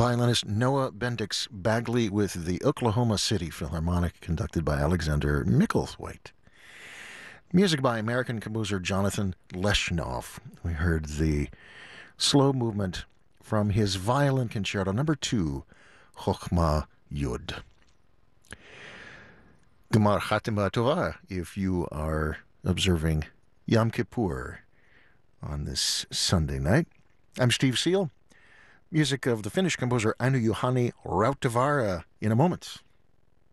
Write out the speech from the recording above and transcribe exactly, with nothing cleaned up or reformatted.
violinist Noah Bendix Bagley with the Oklahoma City Philharmonic, conducted by Alexander Micklethwaite. Music by American composer Jonathan Leshnoff. We heard the slow movement from his violin concerto number two, Chokhmah Yud. Gemar Chatima Tova, if you are observing Yom Kippur on this Sunday night. I'm Steve Seal. Music of the Finnish composer Anu Juhani Rautavaara in a moment.